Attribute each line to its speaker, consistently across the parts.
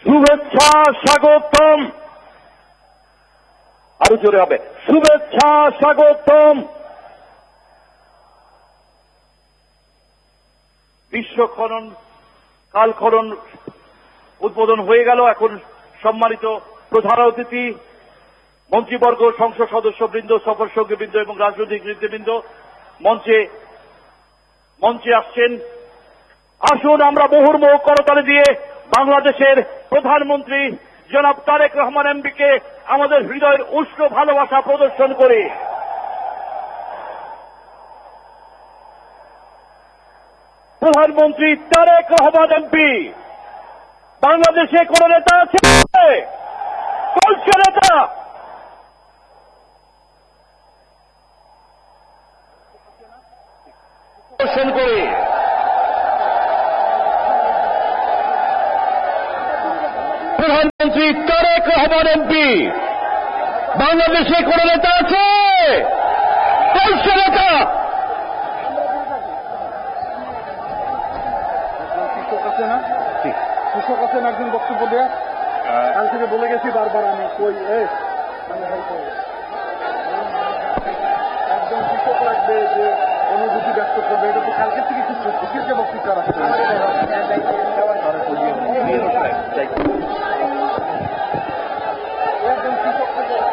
Speaker 1: শুভেচ্ছা স্বাগতম। আরো জোরে হবে, শুভেচ্ছা স্বাগতম। বিশ্ব খনন কাল খনন উদ্বোধন হয়ে গেল। এখন সম্মানিত প্রধান অতিথি, মন্ত্রীবর্গ, সংসদ সদস্যবৃন্দ, সফর সঙ্গীবৃন্দ এবং রাজনৈতিক নেতৃবৃন্দ মঞ্চে আসছেন। আসুন আমরা মুহুর্মুহু করতালি দিয়ে বাংলাদেশের প্রধানমন্ত্রী জনাব তারেক রহমান এমপিকে আমাদের হৃদয়ের উষ্ণ ভালোবাসা প্রদর্শন করি। প্রধানমন্ত্রী তারেক রহমান এমপি, বাংলাদেশে কোন নেতা আছে? কোন নেতা? প্রদর্শন করি। প্রধানমন্ত্রী তারেক রহমান এমপি, বাংলাদেশে কোন নেতা আছে? কোন নেতা?
Speaker 2: কৃষক আছেন একজন বক্তব্য দেয়া, কাল থেকে বলে গেছি বারবার আমি কই একজন কৃষক লাগবে যে অনুভূতি ব্যক্ত করবে, এটা তো কালকে থেকে ঠিক করছে। কে বক্তৃতা রাখছে? একজন কৃষক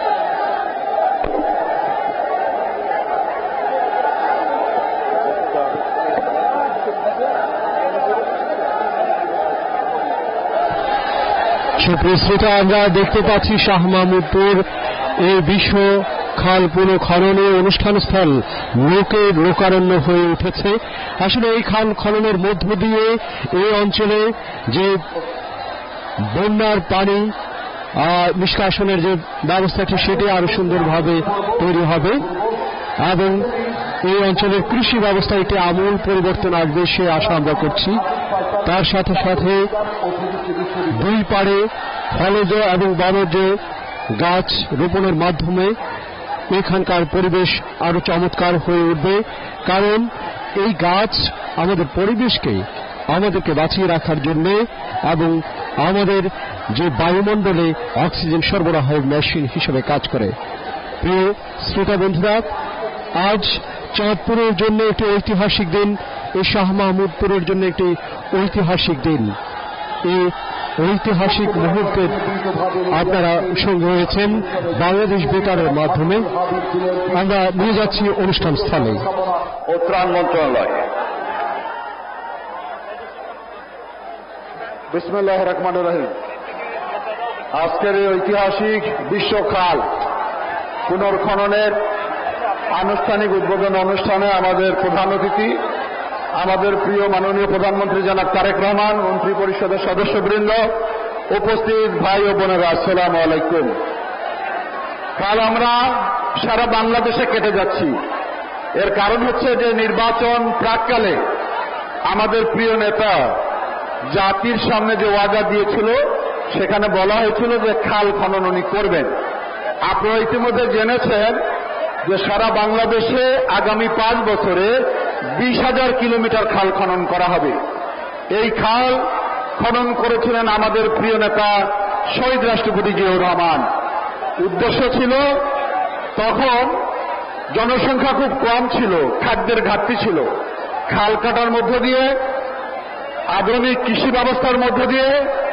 Speaker 3: সুপ্রিয় শ্রোতা, আমরা দেখতে পাচ্ছি শাহ মাহমুদপুর এই বিশ্ব খাল পুনঃখননের অনুষ্ঠানস্থল লোকে লোকারণ্য হয়ে উঠেছে। আসলে এই খাল খননের মধ্য দিয়ে এই অঞ্চলে যে বন্যার পানি নিষ্কাশনের যে ব্যবস্থাটি সেটি আরো সুন্দরভাবে তৈরি হবে এবং এই অঞ্চলের কৃষি ব্যবস্থায় একটি আমূল পরিবর্তন আসবে সে আশা আমরা করছি। তার সাথে সাথে দুই পাড়ে ফলজ এবং বনজ গাছ রোপণের মাধ্যমে এখানকার পরিবেশ আরো চমৎকার হয়ে উঠবে। কারণ এই গাছ আমাদের পরিবেশকে আমাদেরকে বাঁচিয়ে রাখার জন্য এবং আমাদের যে বায়ুমণ্ডলে অক্সিজেন সরবরাহের মেশিন হিসেবে কাজ করে। প্রিয় শ্রোতা বন্ধুরা, আজ চাঁদপুরের জন্য একটি ঐতিহাসিক দিন, এই শাহ মাহমুদপুরের জন্য একটি ঐতিহাসিক দিন। এই ঐতিহাসিক মুহূর্তে আপনারা সঙ্গে হয়েছেন বাংলাদেশ বেতারের মাধ্যমে। আমরা নিয়ে যাচ্ছি অনুষ্ঠান স্থলে
Speaker 1: ও ত্রাণ মন্ত্রণালয়।
Speaker 2: বিসমিল্লাহির রহমানির রহিম। আজকের এই ঐতিহাসিক বিশ্ব খাল পুনর্খননের আনুষ্ঠানিক উদ্বোধন অনুষ্ঠানে আমাদের প্রধান অতিথি, আমাদের প্রিয় মাননীয় প্রধানমন্ত্রী জনাব তারেক রহমান, মন্ত্রী পরিষদের সদস্যবৃন্দ, উপস্থিত ভাই ও বোনেরা, আসসালামু আলাইকুম। কাল আমরা সারা বাংলাদেশে কেটে যাচ্ছি। এর কারণ হচ্ছে যে নির্বাচন প্রাককালে আমাদের প্রিয় নেতা জাতির সামনে যে ওয়াদা দিয়েছিল সেখানে বলা হয়েছিল যে খাল খনন উনি করবেন। আপনারা ইতিমধ্যে জেনেছেন যে সারা বাংলাদেশে আগামী 5 বছরে 20,000 কিলোমিটার খাল খনন করা হবে। এই খাল খনন করেছিলেন আমাদের প্রিয় নেতা শহীদ রাষ্ট্রপতি জিয়াউর রহমান। উদ্দেশ্য ছিল, তখন জনসংখ্যা খুব কম ছিল, খাদ্যের ঘাটতি ছিল, খাল কাটার মধ্য দিয়ে, আধুনিক কৃষি ব্যবস্থার মধ্য দিয়ে,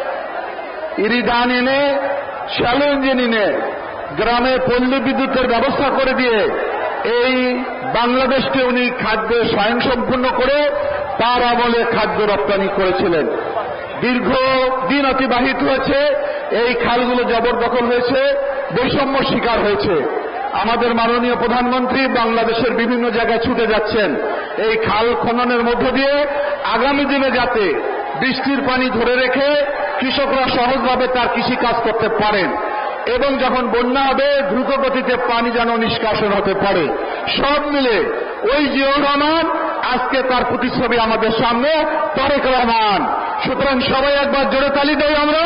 Speaker 2: ইরিধান এনে, শ্যালো ইঞ্জিন এনে গ্রামে পল্লী বিদ্যুতের ব্যবস্থা করে দিয়ে এই বাংলাদেশকে উনি খাদ্যে স্বয়ংসম্পূর্ণ করে তার আমলে খাদ্য রপ্তানি করেছিলেন। দীর্ঘ দিন অতিবাহিত হয়েছে, এই খালগুলো জবরদখল হয়েছে, বৈষম্য শিকার হয়েছে। আমাদের মাননীয় প্রধানমন্ত্রী বাংলাদেশের বিভিন্ন জায়গায় ছুটে যাচ্ছেন এই খাল খননের মধ্য দিয়ে আগামী দিনে যাতে বৃষ্টির পানি ধরে রেখে কৃষকরা সহজভাবে তার কৃষিকাজ করতে পারেন এবং যখন বন্যা হবে দ্রুত গতিতে পানি যেন নিষ্কাশন হতে পারে। সব মিলে ওই জিয়াউর রহমান আজকে তার প্রতিচ্ছবি আমাদের সামনে, তারেক রহমান। সুতরাং সবাই একবার জোরে তালি দেই আমরা।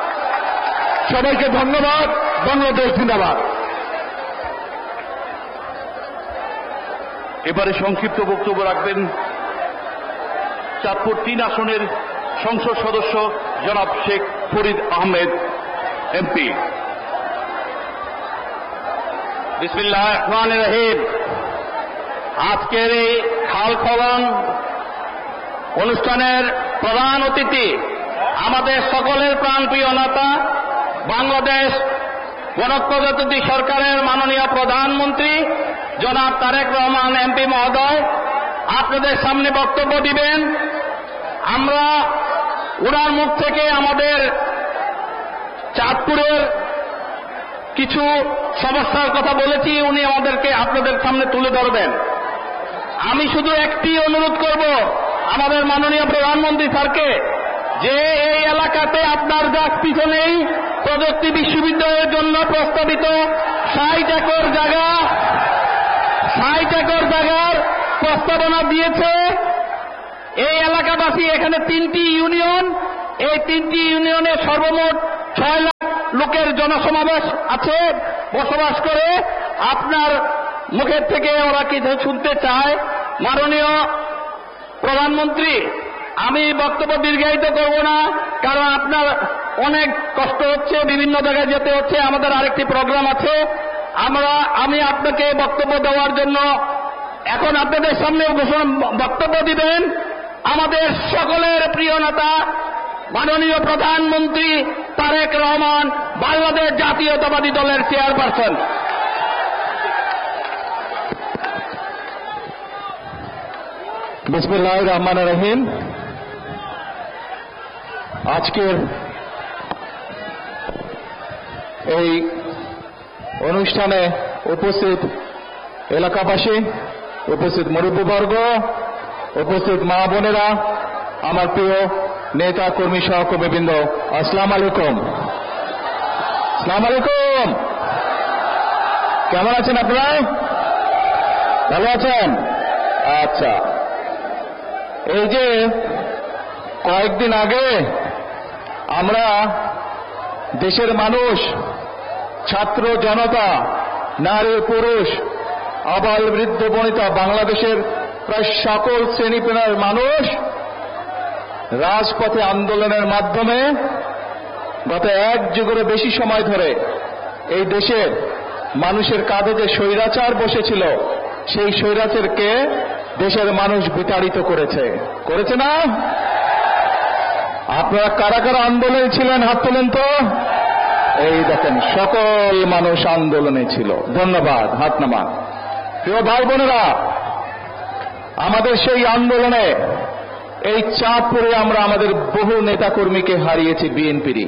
Speaker 2: সবাইকে ধন্যবাদ। বাংলাদেশ জিন্দাবাদ।
Speaker 1: এবারে সংক্ষিপ্ত বক্তব্য রাখবেন চাঁদপুর 3 আসনের সংসদ সদস্য জনাব শেখ ফরিদ আহমেদ এমপি।
Speaker 4: বিসমিল্লাহির রহমানির রহিম। আজকের এই খাল খনন অনুষ্ঠানের প্রধান অতিথি আমাদের সকলের প্রাণপ্রিয় নেতা, বাংলাদেশ গণপ্রজাতন্ত্রী সরকারের মাননীয় প্রধানমন্ত্রী জনাব তারেক রহমান এমপি মহোদয় আপনাদের সামনে বক্তব্য দিবেন। আমরা ওনার মুখ থেকে আমাদের চাঁদপুরের কিছু সমস্যার কথা বলেছি, উনি আমাদেরকে আপনাদের সামনে তুলে ধরবেন। আমি শুধু একটি অনুরোধ করব আমাদের মাননীয় প্রধানমন্ত্রী স্যারকে, যে এই এলাকাতে আপনার গাছ পিছনেই প্রযুক্তি বিশ্ববিদ্যালয়ের জন্য প্রস্তাবিত 60 একর জায়গার প্রস্তাবনা দিয়েছে। এই এলাকাবাসী, এখানে 3টি ইউনিয়ন, এই 3টি ইউনিয়নে সর্বমোট 6 লাখ লোকের জনসমাবেশ আছে, বসবাস করে। আপনার মুখের থেকে ওরা কিছু শুনতে চায়। মাননীয় প্রধানমন্ত্রী, আমি বক্তব্য দীর্ঘায়িত করব না, কারণ আপনার অনেক কষ্ট হচ্ছে, বিভিন্ন জায়গায় যেতে হচ্ছে, আমাদের আরেকটি প্রোগ্রাম আছে। আমি আপনাকে বক্তব্য দেওয়ার জন্য এখন আপনাদের সামনে বক্তব্য দিবেন আমাদের সকলের প্রিয় নেতা মাননীয় প্রধানমন্ত্রী তারেক রহমান, বাংলাদেশ জাতীয়তাবাদী দলের চেয়ারপারসন।
Speaker 2: বিসমিল্লাহির রহমানির রহিম। আজকের এই অনুষ্ঠানে উপস্থিত এলাকাবাসী, উপস্থিত মুরব্বীবর্গ, উপস্থিত মা বোনেরা, আমার প্রিয় নেতা কর্মী সহকর্মীবৃন্দ, আসসালামু আলাইকুম। আসসালামু আলাইকুম। কেমন আছেন আপনারা? ভালো আছেন? আচ্ছা, এই যে কয়েকদিন আগে আমরা দেশের মানুষ, ছাত্র জনতা, নারী পুরুষ, আবাল বৃদ্ধ বনিতা, বাংলাদেশের প্রায় সকল শ্রেণী পেশার মানুষ রাজপথে আন্দোলনের মাধ্যমে গত 1 যুগেরও বেশি সময় ধরে এই দেশের মানুষের কাঁধে যে স্বৈরাচার বসেছিল, সেই স্বৈরাচারকে দেশের মানুষ বিতাড়িত করেছে না? আপনারা কারা কারা আন্দোলনে ছিলেন? হাত তোলেন তো। এই দেখেন, সকল মানুষ আন্দোলনে ছিল। ধন্যবাদ, হাত নামান। প্রিয় ভাই বোনেরা, আমাদের সেই আন্দোলনে এই চাঁদপুরে আমরা আমাদের বহু নেতাকর্মীকে হারিয়েছি। বিএনপিরই,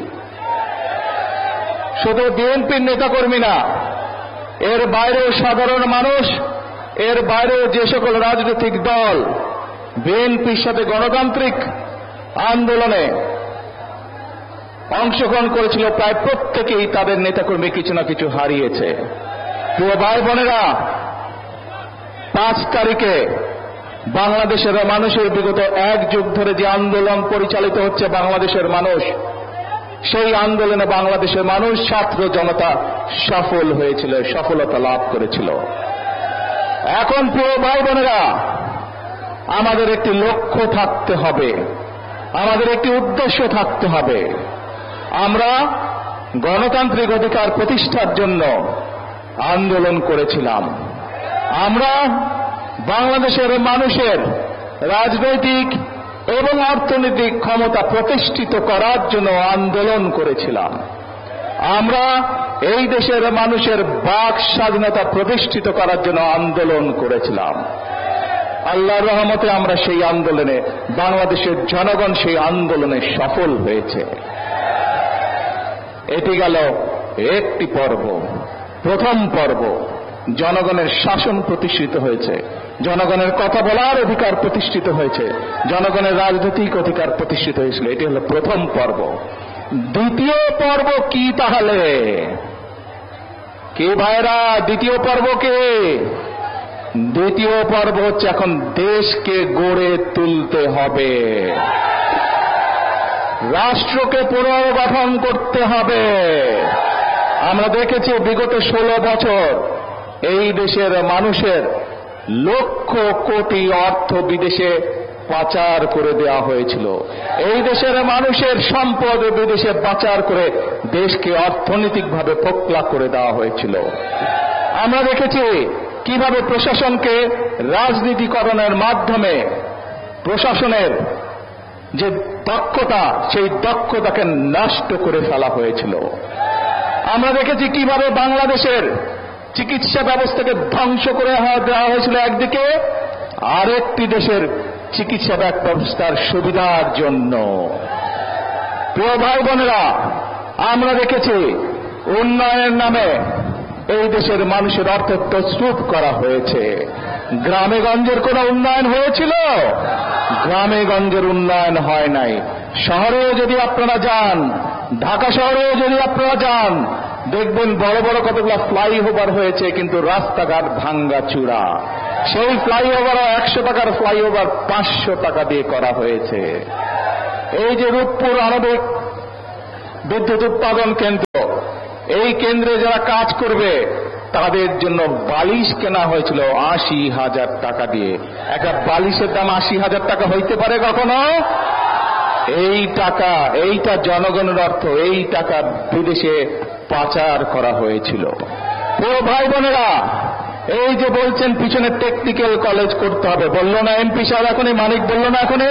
Speaker 2: শুধু বিএনপির নেতাকর্মী না, এর বাইরেও সাধারণ মানুষ, এর বাইরেও যে সকল রাজনৈতিক দল বিএনপির সাথে গণতান্ত্রিক আন্দোলনে অংশগ্রহণ করেছিল, প্রায় প্রত্যেকেই তাদের নেতাকর্মী কিছু না কিছু হারিয়েছে। প্রিয় ভাই বোনেরা, 5 তারিখে বাংলাদেশের মানুষের বিগত 1 যুগ ধরে যে আন্দোলন পরিচালিত হচ্ছে বাংলাদেশের মানুষ, সেই আন্দোলনে বাংলাদেশের মানুষ, ছাত্র জনতা সফল হয়েছিল, সফলতা লাভ করেছিল। এখন প্রিয় ভাই বোনেরা, আমাদের একটি লক্ষ্য থাকতে হবে, আমাদের একটি উদ্দেশ্য থাকতে হবে। আমরা গণতান্ত্রিক অধিকার প্রতিষ্ঠার জন্য আন্দোলন করেছিলাম। আমরা বাংলাদেশের মানুষের রাজনৈতিক এবং অর্থনৈতিক ক্ষমতা প্রতিষ্ঠিত করার জন্য আন্দোলন করেছিলাম। আমরা এই দেশের মানুষের বাক স্বাধীনতা প্রতিষ্ঠিত করার জন্য আন্দোলন করেছিলাম। আল্লাহর রহমতে আমরা সেই আন্দোলনে, বাংলাদেশের জনগণ সেই আন্দোলনে সফল হয়েছে। এটি গেল একটি পর্ব, প্রথম পর্ব। জনগণের শাসন প্রতিষ্ঠিত হয়েছে, জনগণের কথা বলার অধিকার প্রতিষ্ঠিত হয়েছে, জনগণের রাজনৈতিক অধিকার প্রতিষ্ঠিত হয়েছিল। এটি হল প্রথম পর্ব। দ্বিতীয় পর্ব কি তাহলে? কে ভাইরা, দ্বিতীয় পর্ব কে? দ্বিতীয় পর্ব হচ্ছে এখন দেশকে গড়ে তুলতে হবে, রাষ্ট্রকে পুনর্গঠন করতে হবে। আমরা দেখেছি বিগত 16 বছর এই দেশের মানুষের লক্ষ কোটি অর্থ বিদেশে পাচার করে দেওয়া হয়েছিল। এই দেশের মানুষের সম্পদ বিদেশে পাচার করে দেশকে অর্থনৈতিকভাবে পোকলা করে দেওয়া হয়েছিল। আমরা দেখেছি কিভাবে প্রশাসনকে রাজনীতিকরণের মাধ্যমে প্রশাসনের যে দক্ষতা, সেই দক্ষতাকে নষ্ট করে ফেলা হয়েছিল। আমরা দেখেছি কিভাবে বাংলাদেশের চিকিৎসা ব্যবস্থাকে ধ্বংস করে দেওয়া হয়েছিল একদিকে, আরেকটি দেশের চিকিৎসা ব্যবস্থার সুবিধার জন্য। প্রিয় ভাই বোনেরা, আমরা দেখেছি উন্নয়নের নামে এই দেশের মানুষের অর্থ তছরূপ করা হয়েছে। গ্রামে গঞ্জের কোনো উন্নয়ন হয়েছিল? গ্রামে গঞ্জের উন্নয়ন হয় নাই। শহরেও যদি আপনারা যান, ঢাকা শহরেও যদি আপনারা যান, দেখবেন বড় বড় কতগুলো ফ্লাইওভার হয়েছে, কিন্তু রাস্তাঘাট ভাঙ্গা চূড়া। সেই ফ্লাইওভার 100 টাকার ফ্লাইওভার 500 টাকা দিয়ে করা হয়েছে। এই যে রূপপুর আণবিক বিদ্যুৎ উৎপাদন কেন্দ্র, এই কেন্দ্রে যারা কাজ করবে তাদের জন্য বালিশ কেনা হয়েছিল 80,000 টাকা দিয়ে। একটা বালিশের দাম 80,000 টাকা হইতে পারে কখনো? এই টাকা, এইটা জনগণের অর্থ, এই টাকা বিদেশে পাচার করা হয়েছিল। ও ভাই বোনেরা, এই যে বলছেন পিছনে টেকনিক্যাল কলেজ করতে হবে, বললো না এমপি সাহেব এখনই, মানিক বললো না এখনই?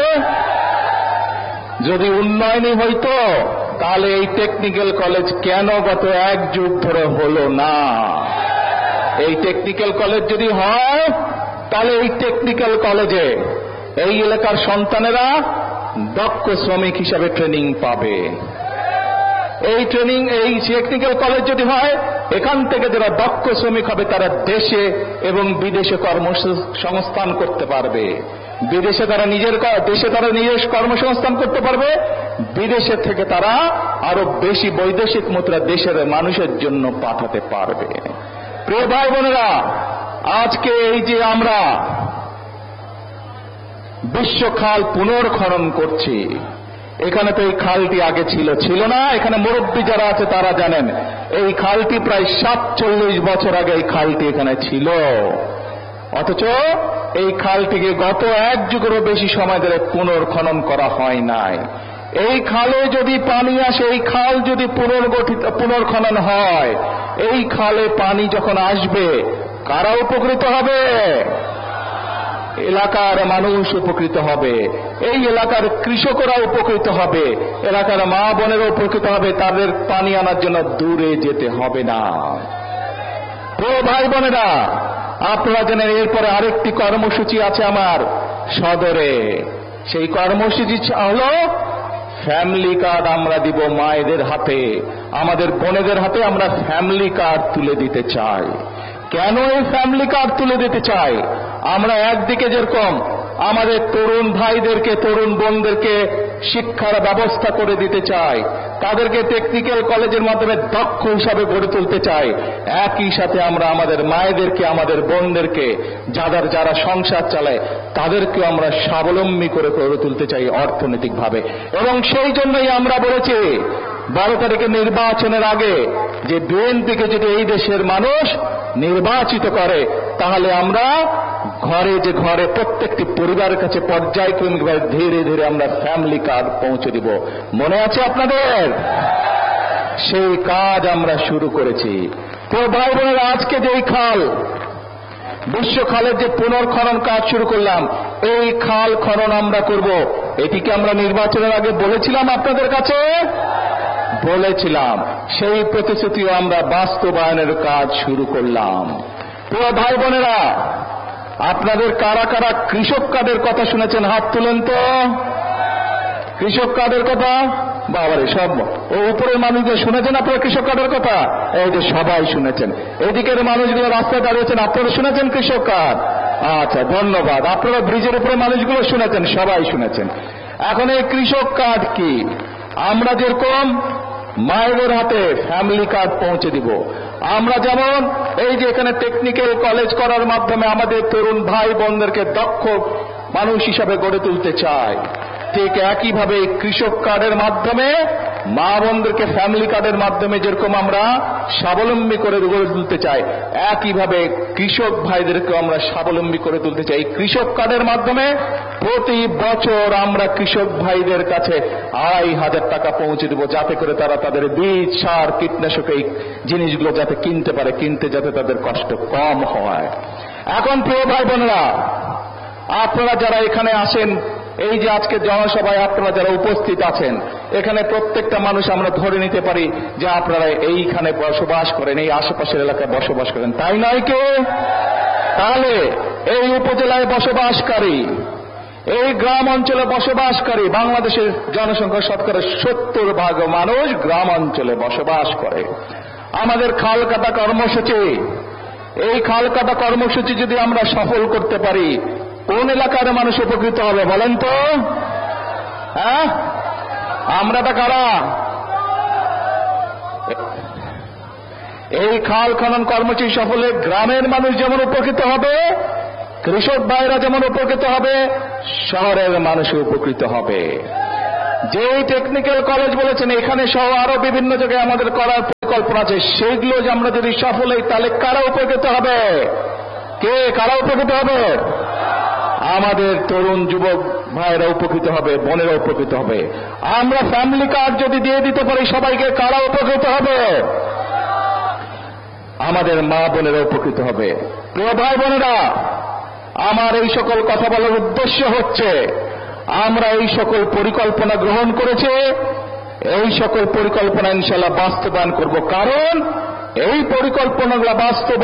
Speaker 2: যদি উন্নয়নই হইতো তাহলে এই টেকনিক্যাল কলেজ কেন গত 1 যুগ ধরে হলো না? এই টেকনিক্যাল কলেজ যদি হয় তাহলে এই টেকনিক্যাল কলেজে এই এলাকার সন্তানেরা দক্ষ শ্রমিক হিসাবে ট্রেনিং পাবে। এই টেকনিক্যাল কলেজ যদি হয়, এখান থেকে যারা দক্ষ শ্রমিক হবে তারা দেশে এবং বিদেশে কর্মসংস্থান করতে পারবে। বিদেশে তারা দেশে তারা নিজের কর্মসংস্থান করতে পারবে, বিদেশে থেকে তারা আরো বেশি বৈদেশিক মুদ্রা দেশের মানুষের জন্য পাঠাতে পারবে। প্রিয় ভাই বোনেরা, আজকে এই যে আমরা বিশ্ব খাল পুনর্খনন করছি, এখানে তো এই খালটি আগে ছিল না। এখানে মুরব্বী যারা আছে তারা জানেন, এই খালটি প্রায় 47 বছর আগে এই খালটি এখানে ছিল। অথচ এই খালটিকে গত 1 যুগেরও বেশি সময় ধরে পুনর্খনন করা হয় নাই। এই খালে যদি পানি আসে, এই খাল যদি পুনর্খনন হয়, এই খালে পানি যখন আসবে কারা উপকৃত হবে? এলাকার মানুষ উপকৃত হবে, এই এলাকার কৃষকরা উপকৃত হবে, এলাকার মা বোনেরা উপকৃত হবে। তাদের পানি আনার জন্য দূরে যেতে হবে না। তো ভাই বোনেরা, আপনারা জানেন এরপরে আরেকটি কর্মসূচি আছে আমার সদরে। সেই কর্মসূচি হলো ফ্যামিলি কার্ড আমরা দিব মায়েদের হাতে, আমাদের বোনেদের হাতে আমরা ফ্যামিলি কার্ড তুলে দিতে চাই। কেন এই ফ্যামিলি কার্ড তুলে দিতে চাই? আমরা একদিকে যেরকম আমাদের তরুণ ভাইদেরকে, তরুণ বোনদেরকে শিক্ষার ব্যবস্থা করে দিতে চাই, তাদেরকে টেকনিক্যাল কলেজের মাধ্যমে দক্ষ হিসাবে গড়ে তুলতে চাই, একই সাথে আমরা আমাদের মায়েদেরকে, আমাদের বোনদেরকে, যারা সংসার চালায় তাদেরকে আমরা স্বাবলম্বী করে গড়ে তুলতে চাই অর্থনৈতিকভাবে। এবং সেই জন্যই আমরা বলেছি 12 তারিখে নির্বাচনের আগে যে বিএনপিকে যদি এই দেশের মানুষ নির্বাচিত করে, তাহলে আমরা ঘরে প্রত্যেকটি পরিবারের কাছে পর্যায়ক্রমিকভাবে ধীরে ধীরে আমরা ফ্যামিলি কার্ড পৌঁছে দিব। মনে আছে আপনাদের? সেই কাজ আমরা শুরু করেছি। তো ভাই বোনেরা, আজকে যে এই খাল, বিশ্ব খালের যে পুনর্খনন কাজ শুরু করলাম, এই খাল খনন আমরা করব, এটিকে আমরা নির্বাচনের আগে বলেছিলাম আপনাদের কাছে? বলেছিলাম। সেই প্রতিশ্রুতিও আমরা বাস্তবায়নের কাজ শুরু করলাম। তো ভাই বোনেরা, আপনাদের কারা কারা কৃষক কার্ডের কথা শুনেছেন? হাত তুলেন তো। কৃষক কার্ডের কথা? বাবারে, সব উপরের মানুষদের শুনেছেন আপনারা কৃষক কার্ডের কথা? এই যে সবাই শুনেছেন। এদিকের মানুষগুলো রাস্তায় দাঁড়িয়েছেন, আপনারা শুনেছেন কৃষক কার্ড? আচ্ছা, ধন্যবাদ। আপনারা ব্রিজের উপরে মানুষগুলো শুনেছেন, সবাই শুনেছেন। এখন এই কৃষক কার্ড কি? আমরা যেরকম মায়েদের হাতে ফ্যামিলি কার্ড পৌঁছে দিব, আমরা যেমন এই যে এখানে টেকনিক্যাল কলেজ করার মাধ্যমে আমাদের তরুণ ভাই বোনদেরকে দক্ষ মানুষ হিসাবে গড়ে তুলতে চাই, ঠিক একইভাবে কৃষক কার্ডের মাধ্যমে মা বোনদেরকে ফ্যামিলি কার্ডের মাধ্যমে যেরকম আমরা স্বাবলম্বী করে গড়ে তুলতে চাই, একইভাবে কৃষক ভাইদেরকেও আমরা স্বাবলম্বী করে তুলতে চাই। কৃষক কার্ডের মাধ্যমে প্রতি বছর আমরা কৃষক ভাইদের কাছে 2,500 টাকা পৌঁছে দেব, যাতে করে তারা তাদের বীজ, সার, কীটনাশক এই জিনিসগুলো যাতে কিনতে পারে, কিনতে যাতে তাদের কষ্ট কম হয়। এখন প্রিয় ভাই বোনেরা, আপনারা যারা এখানে আসেন, এই যে আজকে জনসভায় আপনারা যারা উপস্থিত আছেন, এখানে প্রত্যেকটা মানুষ আমরা ধরে নিতে পারি যে আপনারা এইখানে বসবাস করেন, এই আশেপাশের এলাকায় বসবাস করেন, তাই নয় কি? তাহলে এই উপজেলায় বসবাসকারী, এই গ্রাম অঞ্চলে বসবাসকারী বাংলাদেশের জনসংখ্যা শতকরা 70% মানুষ গ্রাম অঞ্চলে বসবাস করে। আমাদের খাল কাটা কর্মসূচি, এই খাল কাটা কর্মসূচি যদি আমরা সফল করতে পারি, কোন এলাকার মানুষ উপকৃত হবে বলেন তো? হ্যাঁ, আমরাটা কারা? এই খাল খনন কর্মসূচি সফলে গ্রামের মানুষ যেমন উপকৃত হবে, কৃষক ভাইরা যেমন উপকৃত হবে, শহরের মানুষ উপকৃত হবে। যেই টেকনিক্যাল কলেজ বলেছেন, এখানে সহ আরো বিভিন্ন জায়গায় আমাদের করার পরিকল্পনা আছে, সেইগুলো যে আমরা যদি সফল হই, তাহলে কারা উপকৃত হবে? কে কারা উপকৃত হবে? আমাদের তরুণ যুবক ভাইরা উপকৃত হবে, বোনেরা উপকৃত হবে। আমরা ফ্যামিলি কার্ড যদি দিয়ে দিতে পারি সবাইকে, কারা উপকৃত হবে? আমাদের মা বোনেরা উপকৃত হবে। প্রিয় ভাই বোনেরা, আমার এই সকল কথা বলার উদ্দেশ্য হচ্ছে, আমরা এই সকল পরিকল্পনা গ্রহণ করেছি, এই সকল পরিকল্পনা ইনশাআল্লাহ বাস্তবায়ন করব। কারণ এই পরিকল্পনাগুলো বাস্তবায়ন